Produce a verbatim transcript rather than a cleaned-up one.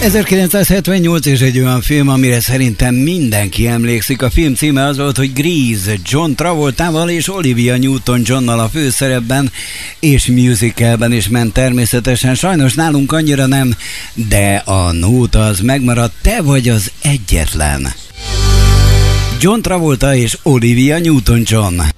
ezerkilencszázhetvennyolc és egy olyan film, amire szerintem mindenki emlékszik. A film címe az volt, hogy Grease, John Travoltával és Olivia Newton-Johnnal a főszerepben, és musicalben is ment természetesen. Sajnos nálunk annyira nem, de a nóta az megmaradt, te vagy az egyetlen. John Travolta és Olivia Newton-John.